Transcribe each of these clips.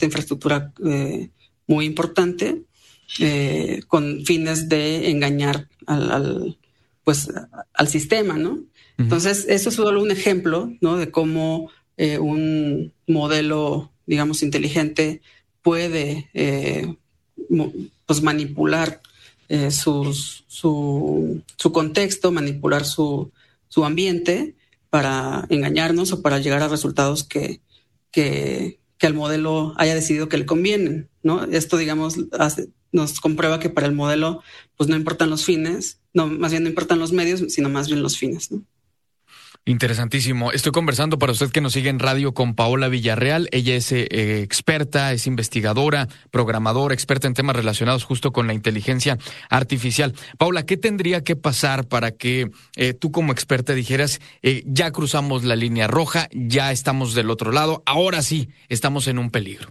infraestructura muy importante con fines de engañar al sistema, ¿no? Uh-huh. Entonces, eso es solo un ejemplo, ¿no? De cómo un modelo, digamos, inteligente puede manipular su contexto, manipular su ambiente para engañarnos o para llegar a resultados que al modelo haya decidido que le convienen, ¿no? Esto, digamos, nos comprueba que para el modelo pues no importan los fines, no, más bien no importan los medios, sino más bien los fines, ¿no? Interesantísimo. Estoy conversando para usted que nos sigue en radio con Paola Villarreal. Ella es experta, es investigadora, programadora, experta en temas relacionados justo con la inteligencia artificial. Paola, ¿qué tendría que pasar para que tú como experta dijeras, ya cruzamos la línea roja, ya estamos del otro lado, ahora sí estamos en un peligro?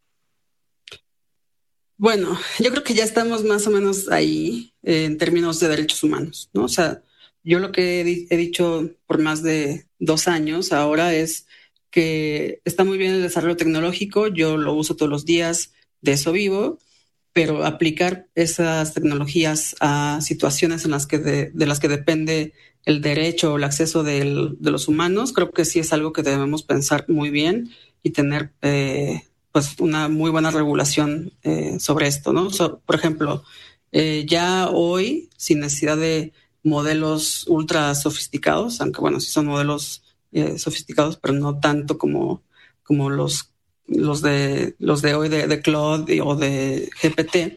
Bueno, yo creo que ya estamos más o menos ahí en términos de derechos humanos, ¿no? O sea, yo lo que he dicho por más de 2 años ahora es que está muy bien el desarrollo tecnológico, yo lo uso todos los días, de eso vivo, pero aplicar esas tecnologías a situaciones en las que de las que depende el derecho o el acceso de los humanos, creo que sí es algo que debemos pensar muy bien y tener pues una muy buena regulación sobre esto, ¿no? Por ejemplo, ya hoy, sin necesidad de modelos ultra sofisticados, aunque bueno, sí son modelos sofisticados, pero no tanto como los de hoy de Claude o de GPT,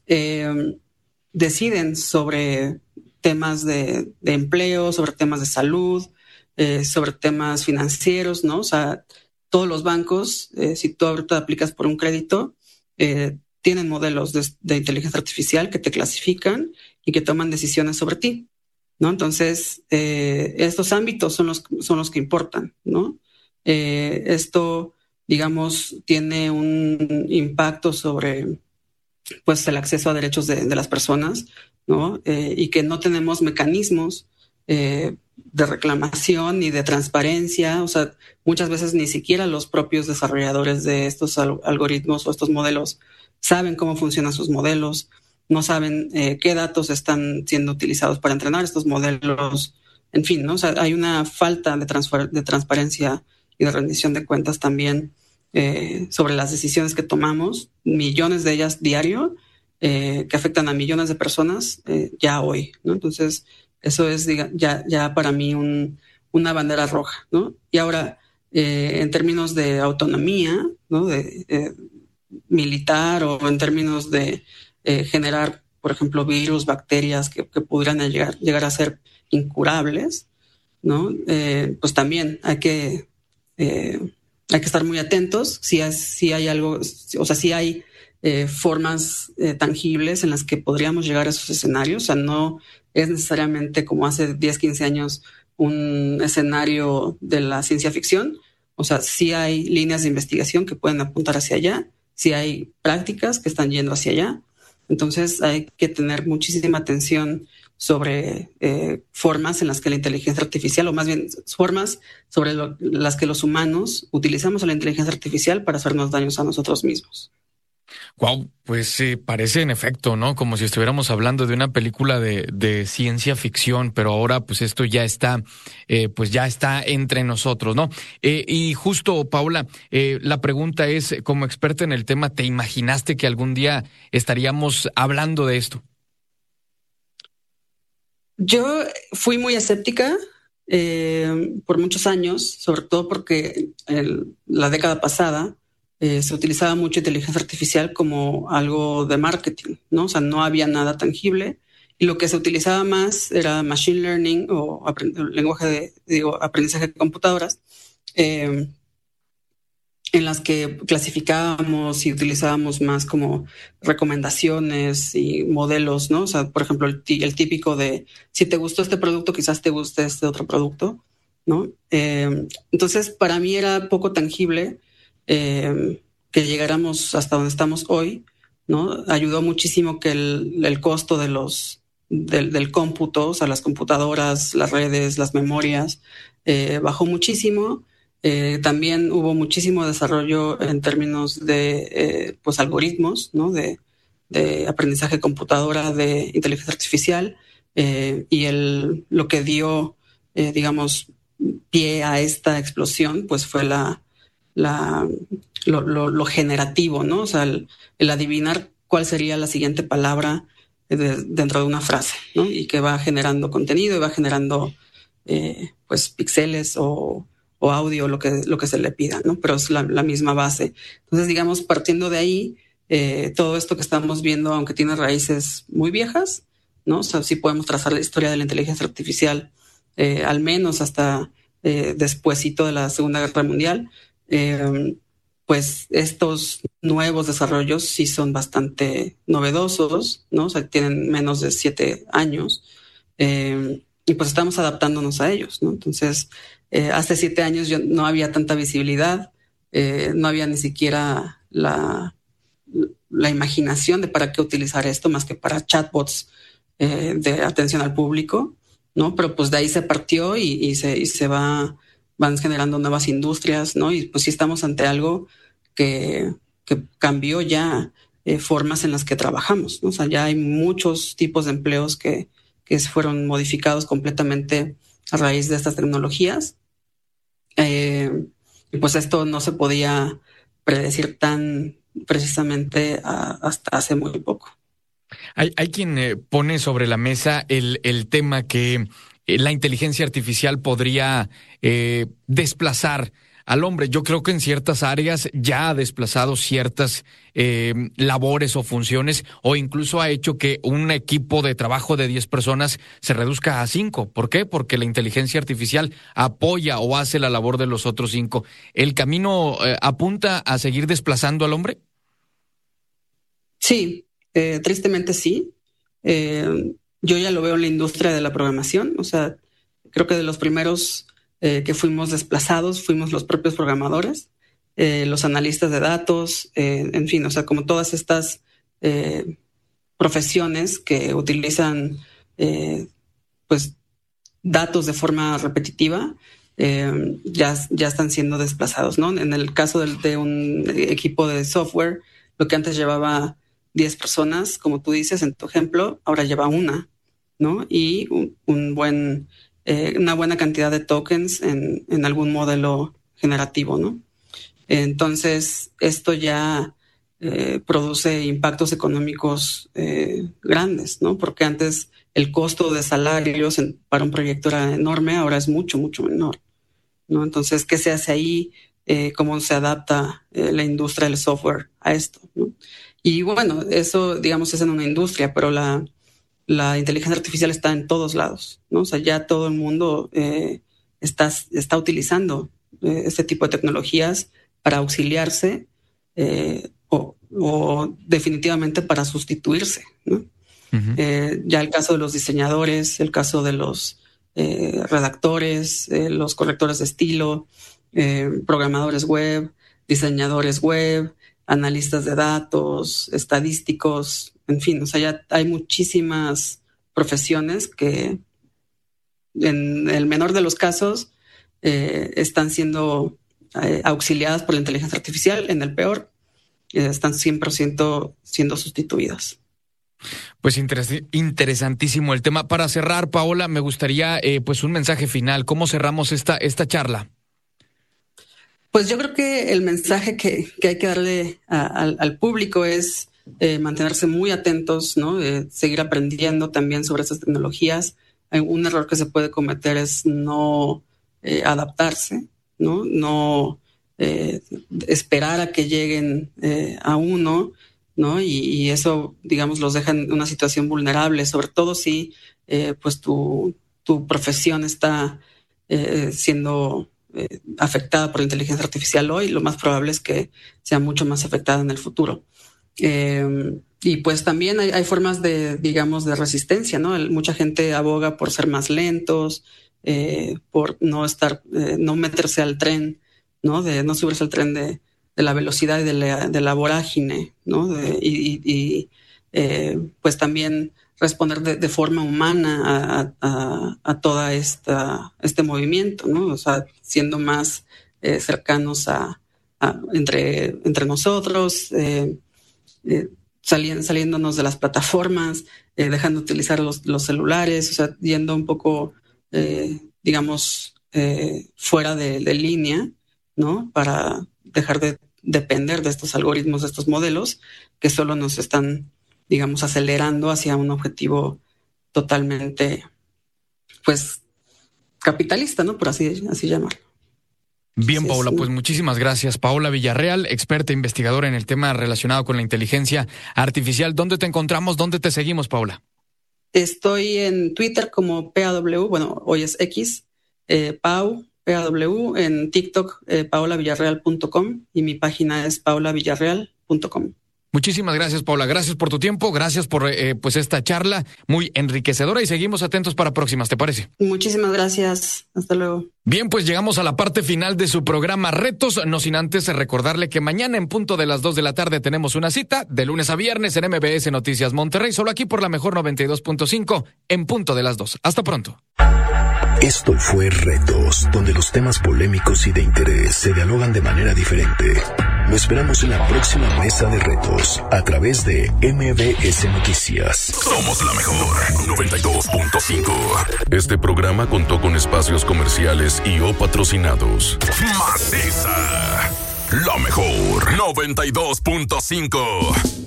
deciden sobre temas de empleo, sobre temas de salud, sobre temas financieros, ¿no? O sea, todos los bancos, si tú ahorita aplicas por un crédito, tienen modelos de inteligencia artificial que te clasifican y que toman decisiones sobre ti, ¿no? Entonces, estos ámbitos son los que importan, ¿no? Esto, digamos, tiene un impacto sobre pues el acceso a derechos de las personas, ¿no? Y que no tenemos mecanismos de reclamación ni de transparencia. O sea, muchas veces ni siquiera los propios desarrolladores de estos algoritmos o estos modelos saben cómo funcionan sus modelos, no saben qué datos están siendo utilizados para entrenar estos modelos, en fin, ¿no? O sea, hay una falta de transparencia y de rendición de cuentas también sobre las decisiones que tomamos, millones de ellas diario, que afectan a millones de personas ya hoy, ¿no? Entonces, eso es ya para mí una bandera roja, ¿no? Y ahora, en términos de autonomía, ¿no? De militar o en términos de generar, por ejemplo, virus, bacterias que pudieran llegar a ser incurables, ¿no? Pues también hay que estar muy atentos si hay algo, o sea, si hay formas tangibles en las que podríamos llegar a esos escenarios. O sea, no es necesariamente como hace 10, 15 años un escenario de la ciencia ficción. O sea, sí hay líneas de investigación que pueden apuntar hacia allá, sí hay prácticas que están yendo hacia allá. Entonces hay que tener muchísima atención sobre formas en las que la inteligencia artificial, o más bien formas sobre las que los humanos utilizamos a la inteligencia artificial para hacernos daños a nosotros mismos. Wow, pues parece en efecto, ¿no? Como si estuviéramos hablando de una película de ciencia ficción, pero ahora pues esto ya está, pues ya está entre nosotros, ¿no? Y justo, Paola, la pregunta es, como experta en el tema, ¿te imaginaste que algún día estaríamos hablando de esto? Yo fui muy escéptica por muchos años, sobre todo porque la década pasada se utilizaba mucho inteligencia artificial como algo de marketing, ¿no? O sea, no había nada tangible y lo que se utilizaba más era machine learning o aprendizaje de computadoras, en las que clasificábamos y utilizábamos más como recomendaciones y modelos, ¿no? O sea, por ejemplo, el típico de si te gustó este producto, quizás te guste este otro producto, ¿no? Entonces, para mí era poco tangible que llegáramos hasta donde estamos hoy, ¿no? Ayudó muchísimo que el costo del cómputo, o sea, las computadoras, las redes, las memorias, bajó muchísimo. También hubo muchísimo desarrollo en términos de pues algoritmos, ¿no? De aprendizaje de computadora, de inteligencia artificial, y lo que dio, digamos, pie a esta explosión, pues fue lo generativo, ¿no? O sea, el adivinar cuál sería la siguiente palabra dentro de una frase, ¿no? Y que va generando contenido y va generando pues píxeles o audio, lo que se le pida, ¿no? Pero es la misma base. Entonces, digamos, partiendo de ahí, todo esto que estamos viendo, aunque tiene raíces muy viejas, ¿no? O sea, sí podemos trazar la historia de la inteligencia artificial, al menos hasta despuesito de la Segunda Guerra Mundial, pues estos nuevos desarrollos sí son bastante novedosos, ¿no? O sea, tienen menos de 7 años, y pues estamos adaptándonos a ellos, ¿no? Entonces, hace 7 años no había tanta visibilidad, no había ni siquiera la imaginación de para qué utilizar esto más que para chatbots de atención al público, ¿no? Pero pues de ahí se partió y se van generando nuevas industrias, ¿no? Y pues sí estamos ante algo que cambió ya formas en las que trabajamos, ¿no? O sea, ya hay muchos tipos de empleos que fueron modificados completamente a raíz de estas tecnologías. Y pues esto no se podía predecir tan precisamente hasta hace muy poco. Hay quien pone sobre la mesa el tema que la inteligencia artificial podría desplazar al hombre. Yo creo que en ciertas áreas ya ha desplazado ciertas labores o funciones, o incluso ha hecho que un equipo de trabajo de 10 personas se reduzca a 5. ¿Por qué? Porque la inteligencia artificial apoya o hace la labor de los otros 5. ¿El camino apunta a seguir desplazando al hombre? Sí, tristemente sí. Yo ya lo veo en la industria de la programación. O sea, creo que de los primeros que fuimos desplazados fuimos los propios programadores, los analistas de datos, en fin, o sea, como todas estas profesiones que utilizan pues datos de forma repetitiva, ya están siendo desplazados, ¿no? En el caso de un equipo de software, lo que antes llevaba 10 personas, como tú dices en tu ejemplo, ahora lleva una, ¿no? Y una buena cantidad de tokens en algún modelo generativo, ¿no? Entonces, esto ya produce impactos económicos grandes, ¿no? Porque antes el costo de salarios para un proyecto era enorme, ahora es mucho, mucho menor, ¿no? Entonces, ¿qué se hace ahí? ¿Cómo se adapta la industria del software a esto, ¿no? Y bueno, eso, digamos, es en una industria, pero la inteligencia artificial está en todos lados, ¿no? O sea, ya todo el mundo está utilizando este tipo de tecnologías para auxiliarse o definitivamente para sustituirse, ¿no? Uh-huh. Ya el caso de los diseñadores, el caso de los redactores, los correctores de estilo, programadores web, diseñadores web, analistas de datos, estadísticos, en fin, o sea, ya hay muchísimas profesiones que en el menor de los casos están siendo auxiliadas por la inteligencia artificial, en el peor están 100% siendo sustituidas. Pues interesantísimo el tema. Para cerrar, Paola, me gustaría pues un mensaje final. ¿Cómo cerramos esta charla? Pues yo creo que el mensaje que hay que darle al público es mantenerse muy atentos, ¿no? Seguir aprendiendo también sobre estas tecnologías. Un error que se puede cometer es no adaptarse, no esperar a que lleguen a uno, ¿no? Y eso, digamos, los deja en una situación vulnerable, sobre todo si pues tu profesión está siendo afectada por la inteligencia artificial hoy. Lo más probable es que sea mucho más afectada en el futuro. Y pues también hay formas de, digamos, de resistencia, ¿no? Mucha gente aboga por ser más lentos, por no meterse al tren, ¿no? De no subirse al tren de la velocidad y de la vorágine, ¿no? Pues también responder de forma humana a toda este movimiento, ¿no? O sea, siendo más cercanos entre nosotros, saliéndonos de las plataformas, dejando de utilizar los celulares, o sea, yendo un poco, digamos, fuera de línea, ¿no? Para dejar de depender de estos algoritmos, de estos modelos que solo nos están, digamos, acelerando hacia un objetivo totalmente, pues, capitalista, ¿no? Por así llamarlo. Bien, Paola, pues muchísimas gracias. Paola Villarreal, experta investigadora en el tema relacionado con la inteligencia artificial. ¿Dónde te encontramos? ¿Dónde te seguimos, Paola? Estoy en Twitter como PAW, bueno, hoy es X, PAW, en TikTok, paolavillarreal.com, y mi página es paolavillarreal.com. Muchísimas gracias, Paola. Gracias por tu tiempo. Gracias por pues esta charla muy enriquecedora y seguimos atentos para próximas, ¿te parece? Muchísimas gracias. Hasta luego. Bien, pues llegamos a la parte final de su programa Retos, no sin antes recordarle que mañana en punto de las 2 de la tarde tenemos una cita de lunes a viernes en MBS Noticias Monterrey, solo aquí por la mejor 92.5 en punto de las 2. Hasta pronto. Esto fue Retos, donde los temas polémicos y de interés se dialogan de manera diferente. Lo esperamos en la próxima mesa de retos a través de MBS Noticias. Somos la mejor 92.5. Este programa contó con espacios comerciales y o patrocinados. Maciza, la mejor 92.5.